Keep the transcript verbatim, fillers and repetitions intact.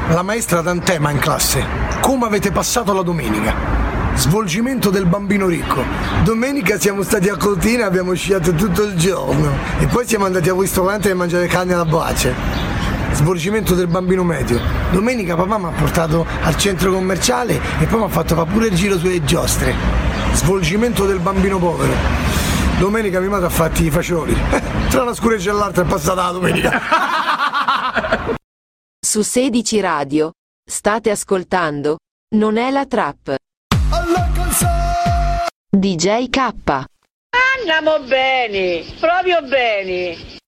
La maestra dà un tema in classe. Come avete passato la domenica? Svolgimento del bambino ricco. Domenica siamo stati a Cortina e abbiamo sciato tutto il giorno. E poi siamo andati a un ristorante a mangiare carne alla brace. Svolgimento del bambino medio. Domenica papà mi ha portato al centro commerciale e poi mi ha fatto fare pure il giro sulle giostre. Svolgimento del bambino povero. Domenica mia madre ha fatto i fagioli. Tra una scureggia e l'altra è passata la domenica. Su sedici Radio state ascoltando Non è la trap. D J K. Andiamo bene, proprio bene.